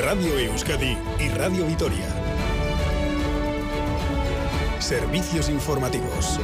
Radio Euskadi y Radio Vitoria. Servicios informativos.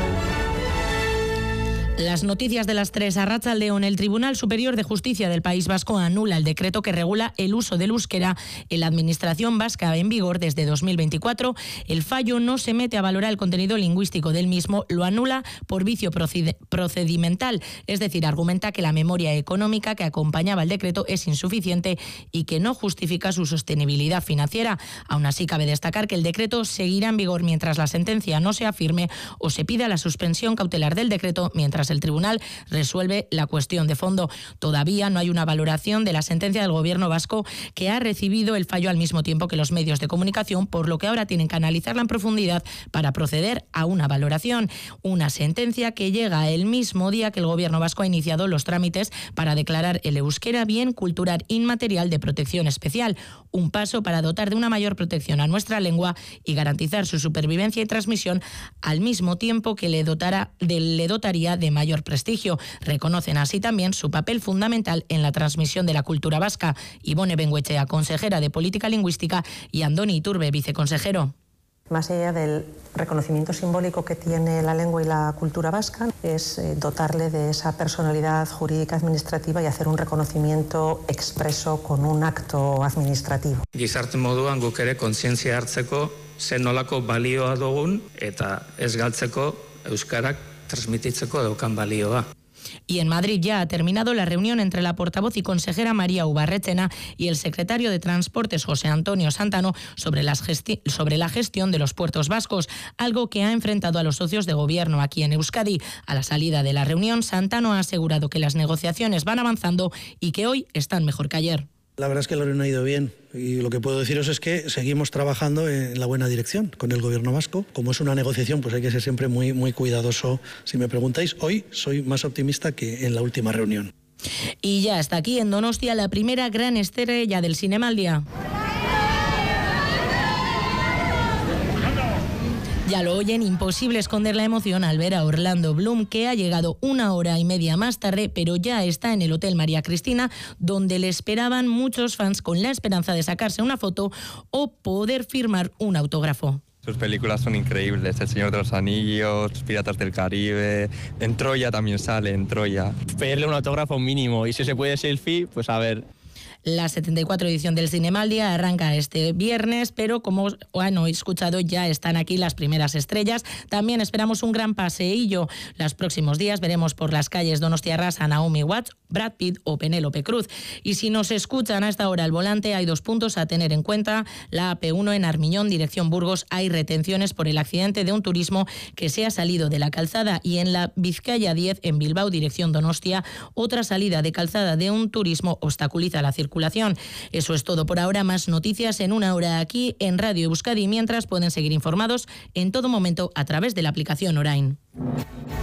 Las noticias de las 3. A Arratsaldeon, el Tribunal Superior de Justicia del País Vasco anula el decreto que regula el uso del euskera en la administración vasca en vigor desde 2024. El fallo no se mete a valorar el contenido lingüístico del mismo, lo anula por vicio procedimental, es decir, argumenta que la memoria económica que acompañaba el decreto es insuficiente y que no justifica su sostenibilidad financiera. Aún así, cabe destacar que el decreto seguirá en vigor mientras la sentencia no sea firme o se pida la suspensión cautelar del decreto mientras el tribunal resuelve la cuestión de fondo. Todavía no hay una valoración de la sentencia del Gobierno vasco, que ha recibido el fallo al mismo tiempo que los medios de comunicación, por lo que ahora tienen que analizarla en profundidad para proceder a una valoración. Una sentencia que llega el mismo día que el Gobierno vasco ha iniciado los trámites para declarar el euskera bien cultural inmaterial de protección especial. Un paso para dotar de una mayor protección a nuestra lengua y garantizar su supervivencia y transmisión, al mismo tiempo que le dotaría de mayor prestigio. Reconocen así también su papel fundamental en la transmisión de la cultura vasca. Ibone Bengoechea, consejera de Política Lingüística, y Andoni Iturbe, viceconsejero. Más allá del reconocimiento simbólico que tiene la lengua y la cultura vasca, es dotarle de esa personalidad jurídica administrativa y hacer un reconocimiento expreso con un acto administrativo. Gizarte moduan guk ere kontzientzia hartzeko zen nolako balioa dugun eta ez galtzeko euskarak transmititzeko daukan balioa. Y en Madrid ya ha terminado la reunión entre la portavoz y consejera María Ubarretxena y el secretario de Transportes José Antonio Santano sobre la gestión de los puertos vascos, algo que ha enfrentado a los socios de gobierno aquí en Euskadi. A la salida de la reunión, Santano ha asegurado que las negociaciones van avanzando y que hoy están mejor que ayer. La verdad es que la reunión ha ido bien y lo que puedo deciros es que seguimos trabajando en la buena dirección con el Gobierno vasco. Como es una negociación, pues hay que ser siempre muy cuidadoso. Si me preguntáis, hoy soy más optimista que en la última reunión. Y ya está aquí en Donostia la primera gran estrella del Zinemaldia. Ya lo oyen, imposible esconder la emoción al ver a Orlando Bloom, que ha llegado 1 hora y media más tarde, pero ya está en el Hotel María Cristina, donde le esperaban muchos fans con la esperanza de sacarse una foto o poder firmar un autógrafo. Sus películas son increíbles, El Señor de los Anillos, Piratas del Caribe, en Troya también sale, en Troya. Pedirle un autógrafo mínimo y si se puede selfie, pues a ver. La 74 edición del Zinemaldia arranca este viernes, pero como han escuchado, ya están aquí las primeras estrellas. También esperamos un gran paseillo. Los próximos días veremos por las calles donostiarras a Naomi Watts, Brad Pitt o Penélope Cruz. Y si nos escuchan a esta hora al volante, hay 2 puntos a tener en cuenta. La AP1 en Armiñón, dirección Burgos, hay retenciones por el accidente de un turismo que se ha salido de la calzada, y en la Vizcaya 10 en Bilbao, dirección Donostia, otra salida de calzada de un turismo obstaculiza la circulación. Eso es todo por ahora. Más noticias en 1 hora aquí en Radio Euskadi, mientras pueden seguir informados en todo momento a través de la aplicación Orain.